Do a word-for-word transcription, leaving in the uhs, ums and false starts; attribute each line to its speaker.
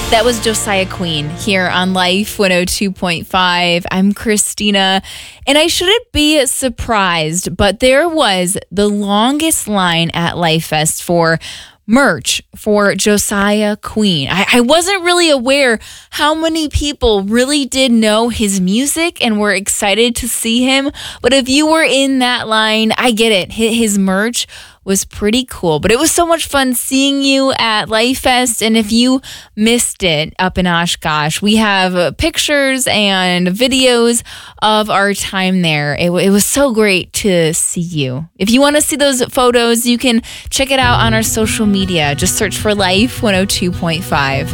Speaker 1: That was Josiah Queen here on Life one oh two point five. I'm Christina, and I shouldn't be surprised, but there was the longest line at Life Fest for merch for Josiah Queen. I, I wasn't really aware how many people really did know his music and were excited to see him. But if you were in that line, I get it. His, his merch was pretty cool. But it was so much fun seeing you at Life Fest. And if you missed it up in Oshkosh, we have uh, pictures and videos of our time there. It, it was so great to see you. If you want to see those photos, you can check it out on our social media. Just search for Life one oh two point five.